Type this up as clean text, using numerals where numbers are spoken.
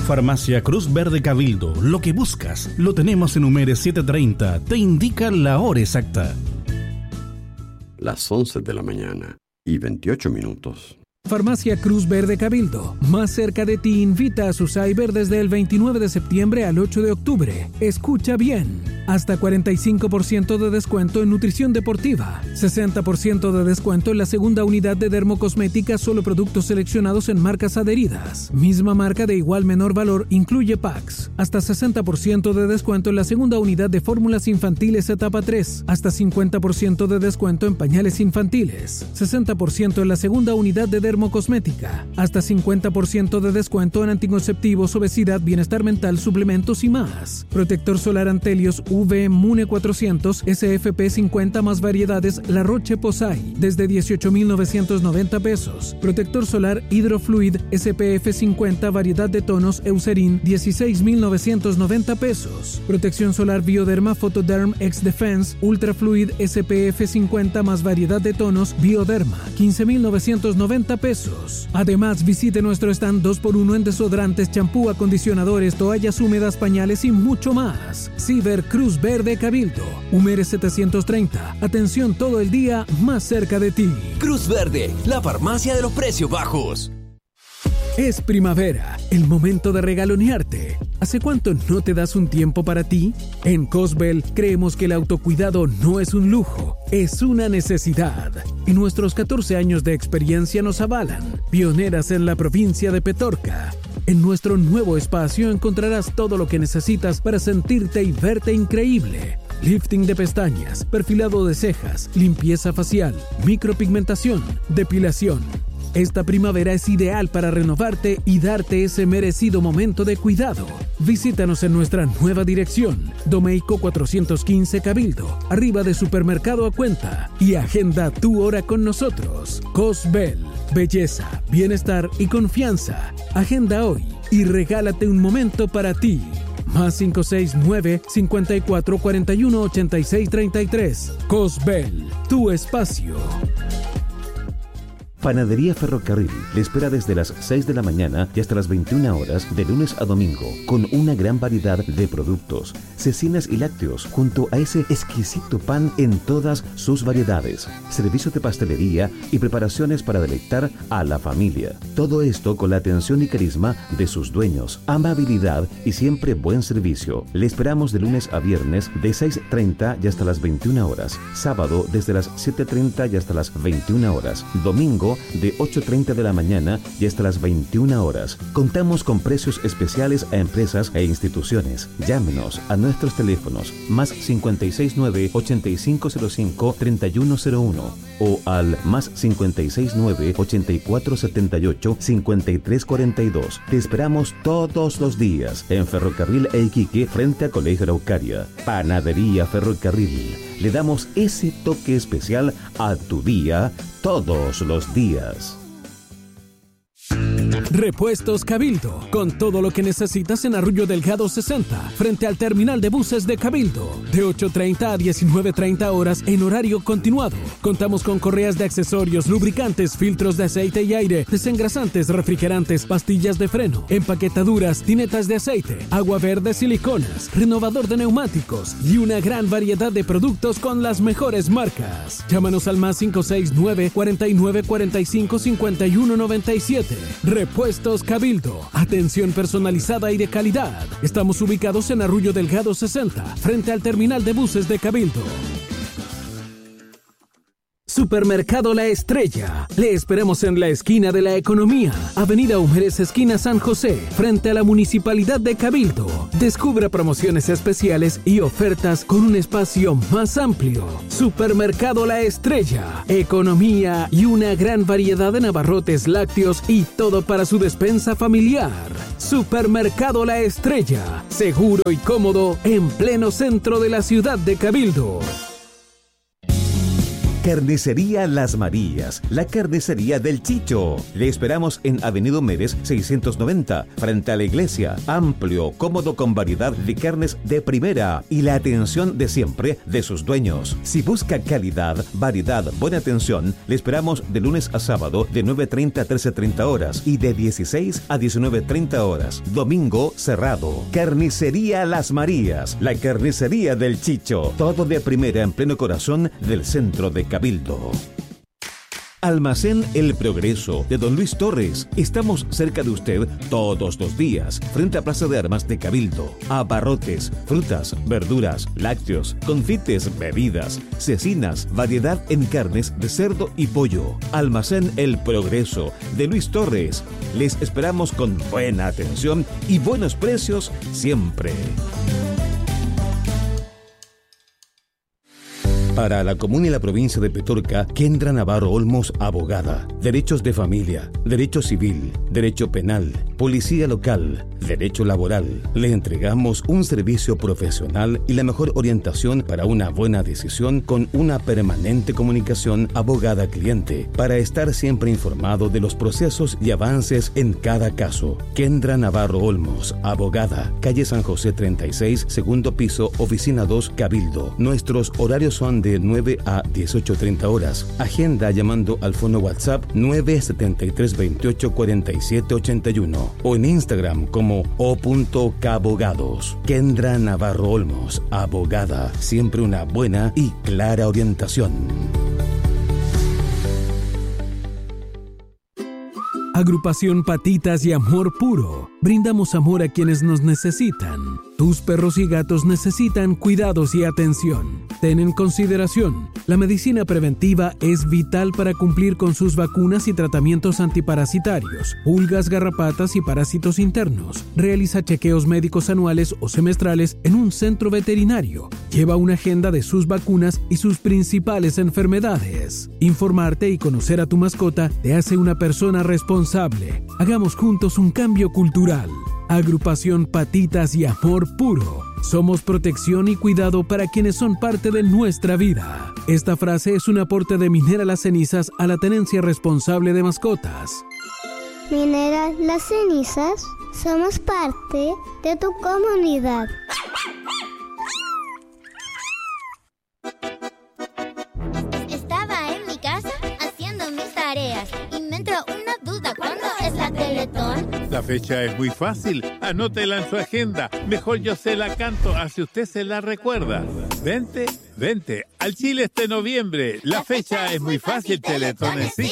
Farmacia Cruz Verde Cabildo. Lo que buscas lo tenemos en Humere 730. Te indica la hora exacta. Las 11 de la mañana y 28 minutos. Farmacia Cruz Verde Cabildo, más cerca de ti, invita a su cyber desde el 29 de septiembre al 8 de octubre. Escucha bien. Hasta 45% de descuento en nutrición deportiva, 60% de descuento en la segunda unidad de dermocosmética, solo productos seleccionados en marcas adheridas. Misma marca de igual menor valor incluye packs. Hasta 60% de descuento en la segunda unidad de fórmulas infantiles etapa 3. Hasta 50% de descuento en pañales infantiles. 60% en la segunda unidad de dermocosmética. Hasta 50% de descuento en anticonceptivos, obesidad, bienestar mental, suplementos y más. Protector solar Antelios UV Mune 400 SFP 50 más variedades La Roche-Posay desde 18,990 pesos. Protector solar Hydrofluid SPF 50 variedad de tonos Eucerin 16,990 pesos. Protección solar Bioderma Photoderm X Defense Ultra Fluid SPF 50 más variedad de tonos Bioderma 15,990 pesos. Además, visite nuestro stand 2x1 en desodorantes, champú, acondicionadores, toallas húmedas, pañales y mucho más. Ciber Cruz Verde Cabildo, Humere 730. Atención todo el día más cerca de ti. Cruz Verde, la farmacia de los precios bajos. Es primavera, el momento de regalonearte. ¿Hace cuánto no te das un tiempo para ti? En Cosbel creemos que el autocuidado no es un lujo, es una necesidad. Y nuestros 14 años de experiencia nos avalan. Pioneras en la provincia de Petorca. En nuestro nuevo espacio encontrarás todo lo que necesitas para sentirte y verte increíble. Lifting de pestañas, perfilado de cejas, limpieza facial, micropigmentación, depilación. Esta primavera es ideal para renovarte y darte ese merecido momento de cuidado. Visítanos en nuestra nueva dirección, Domeico 415 Cabildo, arriba de Supermercado A Cuenta, y agenda tu hora con nosotros. Cosbel, belleza, bienestar y confianza. Agenda hoy y regálate un momento para ti. Más 569-5441-8633. Cosbel, tu espacio. Panadería Ferrocarril le espera desde las 6 de la mañana y hasta las 21 horas de lunes a domingo, con una gran variedad de productos, cecinas y lácteos, junto a ese exquisito pan en todas sus variedades, servicio de pastelería y preparaciones para deleitar a la familia. Todo esto con la atención y carisma de sus dueños, amabilidad y siempre buen servicio. Le esperamos de lunes a viernes de 6:30 y hasta las 21 horas, sábado desde las 7:30 y hasta las 21 horas, domingo de 8:30 de la mañana y hasta las 21 horas. Contamos con precios especiales a empresas e instituciones. Llámenos a nuestros teléfonos más 569-8505-3101 o al más 569-8478-5342. Te esperamos todos los días en Ferrocarril e Iquique frente a Colegio Araucaria. Panadería Ferrocarril. Le damos ese toque especial a tu día todos los días. Repuestos Cabildo, con todo lo que necesitas en Arroyo Delgado 60, frente al terminal de buses de Cabildo, de 8:30 a 19:30 horas en horario continuado. Contamos con correas de accesorios, lubricantes, filtros de aceite y aire, desengrasantes, refrigerantes, pastillas de freno, empaquetaduras, tinetas de aceite, agua verde, siliconas, renovador de neumáticos y una gran variedad de productos con las mejores marcas. Llámanos al más 569 49 45 51 97. Repuestos Cabildo. Atención personalizada y de calidad. Estamos ubicados en Arroyo Delgado 60, frente al terminal de buses de Cabildo. Supermercado La Estrella. Le esperamos en la esquina de la Economía, Avenida Humérez, esquina San José, frente a la Municipalidad de Cabildo. Descubra promociones especiales y ofertas con un espacio más amplio. Supermercado La Estrella. Economía y una gran variedad de abarrotes, lácteos y todo para su despensa familiar. Supermercado La Estrella. Seguro y cómodo en pleno centro de la ciudad de Cabildo. Carnicería Las Marías, la carnicería del Chicho. Le esperamos en Avenida Mérez 690, frente a la iglesia. Amplio, cómodo, con variedad de carnes de primera y la atención de siempre de sus dueños. Si busca calidad, variedad, buena atención, le esperamos de lunes a sábado de 9:30 a 13:30 horas y de 16 a 19:30 horas. Domingo cerrado. Carnicería Las Marías, la carnicería del Chicho. Todo de primera en pleno corazón del centro de Cabildo. Almacén El Progreso de Don Luis Torres. Estamos cerca de usted todos los días, frente a Plaza de Armas de Cabildo. Abarrotes, frutas, verduras, lácteos, confites, bebidas, cecinas, variedad en carnes de cerdo y pollo. Almacén El Progreso de Luis Torres. Les esperamos con buena atención y buenos precios siempre. Para la comuna y la provincia de Petorca, Kendra Navarro Olmos, abogada. Derechos de familia, derecho civil, derecho penal, policía local, derecho laboral. Le entregamos un servicio profesional y la mejor orientación para una buena decisión con una permanente comunicación abogada-cliente para estar siempre informado de los procesos y avances en cada caso. Kendra Navarro Olmos, abogada. Calle San José 36, segundo piso, oficina 2, Cabildo. Nuestros horarios son de 9 a 18:30 horas. Agenda llamando al fono WhatsApp 973284781 o en Instagram como o.cabogados. Kendra Navarro Olmos, abogada. Siempre una buena y clara orientación. Agrupación Patitas y Amor Puro. Brindamos amor a quienes nos necesitan. Tus perros y gatos necesitan cuidados y atención. Ten en consideración, la medicina preventiva es vital para cumplir con sus vacunas y tratamientos antiparasitarios, pulgas, garrapatas y parásitos internos. Realiza chequeos médicos anuales o semestrales en un centro veterinario. Lleva una agenda de sus vacunas y sus principales enfermedades. Informarte y conocer a tu mascota te hace una persona responsable. Hagamos juntos un cambio cultural. Agrupación Patitas y Amor Puro. Somos protección y cuidado para quienes son parte de nuestra vida. Esta frase es un aporte de Minera Las Cenizas a la tenencia responsable de mascotas. Minera Las Cenizas, somos parte de tu comunidad. Estaba en mi casa haciendo mis tareas y me entró una duda. ¿Cuándo es la Teletón? La fecha es muy fácil. Anótela en su agenda. Mejor yo se la canto, así usted se la recuerda. Vente al Chile este noviembre. La fecha es muy fácil, Teletón en sí.